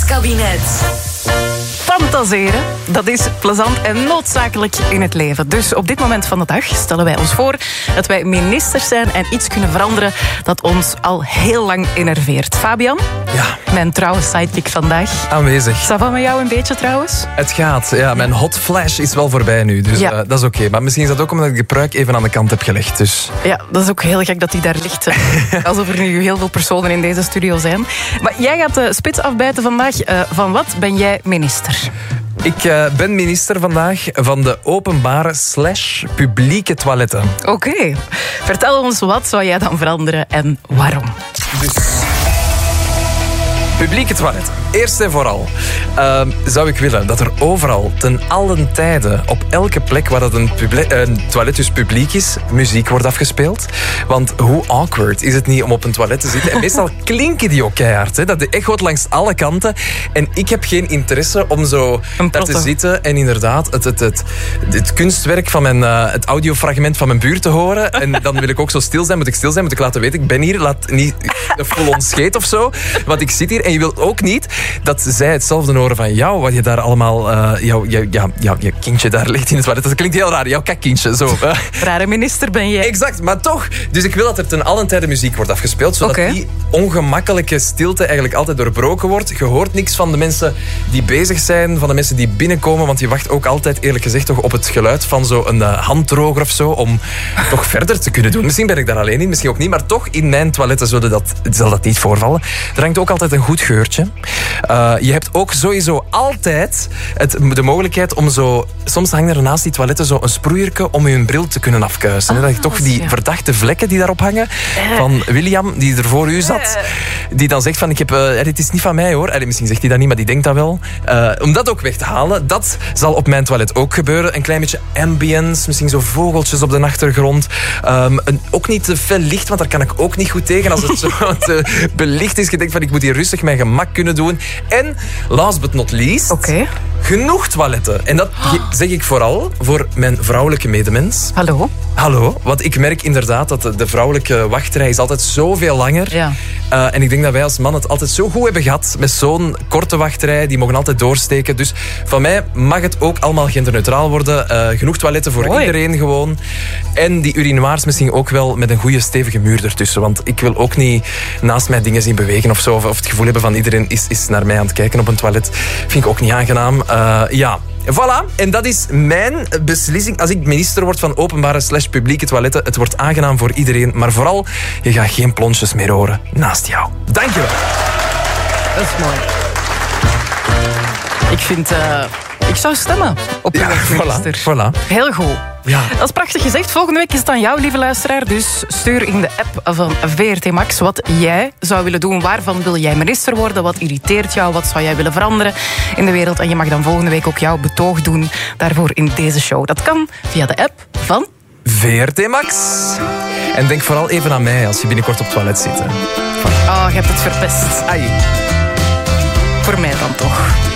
Toiletkabinet. Fantaseren, dat is plezant en noodzakelijk in het leven. Dus op dit moment van de dag stellen wij ons voor dat wij ministers zijn en iets kunnen veranderen dat ons al heel lang enerveert. Fabian? Ja. Mijn trouwe sidekick vandaag. Aanwezig. Ça va met jou een beetje trouwens? Het gaat. Ja, mijn hot flash is wel voorbij nu. Dus Ja. dat is oké. Maar misschien is dat ook omdat ik de pruik even aan de kant heb gelegd. Dus. Ja, dat is ook heel gek dat die daar ligt. Alsof er nu heel veel personen in deze studio zijn. Maar jij gaat de spits afbijten vandaag. Van wat ben jij minister? Ik ben minister vandaag van de openbare / publieke toiletten. Oké. Vertel ons, wat zou jij dan veranderen en waarom? Dus publieke toiletten. Eerst en vooral zou ik willen dat er overal, ten allen tijde, op elke plek waar dat een toilet dus publiek is, muziek wordt afgespeeld. Want hoe awkward is het niet om op een toilet te zitten? En meestal klinken die ook keihard. Hè? Dat echoot langs alle kanten. En ik heb geen interesse om zo daar te zitten en inderdaad het kunstwerk van het audiofragment van mijn buurt te horen. En dan wil ik ook zo stil zijn. Moet ik stil zijn? Moet ik laten weten, ik ben hier. Laat niet full-on scheet of zo. Want ik zit hier en je wilt ook niet dat zij hetzelfde horen van jou, wat je daar allemaal, je kindje daar ligt in het toilet. Dat klinkt heel raar, jouw kakkindje. Zo. Rare minister ben jij. Exact, maar toch. Dus ik wil dat er ten allen tijde muziek wordt afgespeeld, zodat die ongemakkelijke stilte eigenlijk altijd doorbroken wordt. Je hoort niks van de mensen die bezig zijn, van de mensen die binnenkomen, want je wacht ook altijd, eerlijk gezegd, toch op het geluid van zo'n handdroger of zo, om toch verder te kunnen doen. Misschien ben ik daar alleen in, misschien ook niet, maar toch in mijn toiletten zal dat niet voorvallen. Er hangt ook altijd een goed geurtje. Je hebt ook sowieso altijd de mogelijkheid om zo... Soms hangen er naast die toiletten zo een sproeierke om je bril te kunnen afkuisen. Dat je toch die verdachte vlekken die daarop hangen van William, die er voor u zat, die dan zegt van, dit is niet van mij hoor. Misschien zegt hij dat niet, maar die denkt dat wel. Om dat ook weg te halen, dat zal op mijn toilet ook gebeuren. Een klein beetje ambience, misschien zo vogeltjes op de achtergrond. Ook niet te fel licht, want daar kan ik ook niet goed tegen. Als het zo te belicht is, je denkt van, ik moet hier rustig mijn gemak kunnen doen. En, last but not least, genoeg toiletten. En dat zeg ik vooral voor mijn vrouwelijke medemens. Hallo, want ik merk inderdaad dat de vrouwelijke wachtrij is altijd zoveel langer. Ja. En ik denk dat wij als man het altijd zo goed hebben gehad met zo'n korte wachtrij. Die mogen altijd doorsteken. Dus van mij mag het ook allemaal genderneutraal worden. Genoeg toiletten voor iedereen gewoon. En die urinoirs misschien ook wel met een goede stevige muur ertussen. Want ik wil ook niet naast mij dingen zien bewegen of zo. Of het gevoel hebben van iedereen is naar mij aan het kijken op een toilet. Vind ik ook niet aangenaam. Ja. Voilà, en dat is mijn beslissing. Als ik minister word van openbare / publieke toiletten, het wordt aangenaam voor iedereen, maar vooral, je gaat geen plonsjes meer horen naast jou. Dankjewel. Dat is mooi. Ik vind... ik zou stemmen op uw minister. Voilà. Heel goed. Ja. Dat is prachtig gezegd. Volgende week is het aan jou, lieve luisteraar. Dus stuur in de app van VRT Max wat jij zou willen doen. Waarvan wil jij minister worden? Wat irriteert jou? Wat zou jij willen veranderen in de wereld? En je mag dan volgende week ook jouw betoog doen daarvoor in deze show. Dat kan via de app van VRT Max. En denk vooral even aan mij als je binnenkort op het toilet zit. Hè. Oh, je hebt het verpest. Ai. Voor mij dan toch.